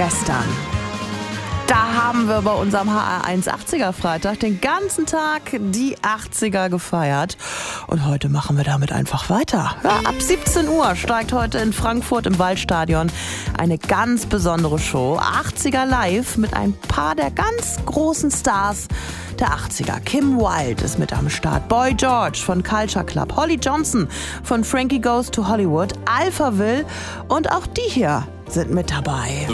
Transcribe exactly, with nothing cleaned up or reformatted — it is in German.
gestern. Da haben wir bei unserem H R eins achtziger Freitag den ganzen Tag die achtziger gefeiert. Und heute machen wir damit einfach weiter. Ja, ab siebzehn Uhr steigt heute in Frankfurt im Waldstadion eine ganz besondere Show. achtziger live mit ein paar der ganz großen Stars der achtziger. Kim Wilde ist mit am Start. Boy George von Culture Club. Holly Johnson von Frankie Goes to Hollywood. Alphaville und auch die hier sind mit dabei.